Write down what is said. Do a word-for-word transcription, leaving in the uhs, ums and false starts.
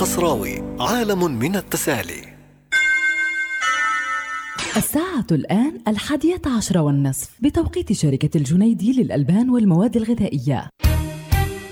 القصراوي، عالم من التسالي. الساعة الآن الحادية عشرة والنصف بتوقيت شركة الجنيدي للألبان والمواد الغذائية.